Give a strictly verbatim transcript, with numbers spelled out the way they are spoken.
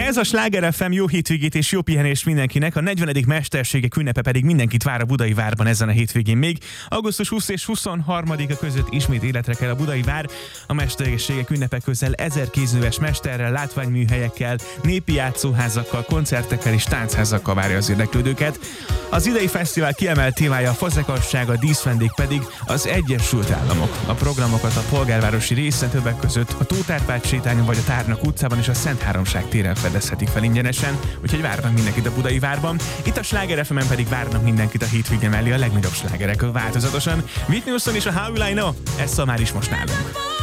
Ez a Sláger ef em, jó hétvégét és jó pihenést mindenkinek, a negyvenedik mesterségek ünnepe pedig mindenkit vár a Budai Várban ezen a hétvégén még. augusztus huszadika és huszonharmadika között ismét életre kell a Budai Vár. A mesterségek ünnepe közel ezer kézműves mesterrel, látványműhelyekkel, népi játszóházakkal, koncertekkel és táncházakkal várja az érdeklődőket. Az idei fesztivál kiemelt témája a fazegasság, a díszvendég pedig az Egyesült Államok. A programokat a polgárvárosi részen többek között a Tóth Árpád sétányon vagy a Tárnak utcában és a Szent Háromság téren fedezhetik fel ingyenesen, úgyhogy várnak mindenkit a Budai Várban. Itt a Sláger ef emen pedig várnak mindenkit a hétvége mellé a legnagyobb slágerek változatosan. Whitney Houston és a How Will I Know, ez szól már is most nálunk.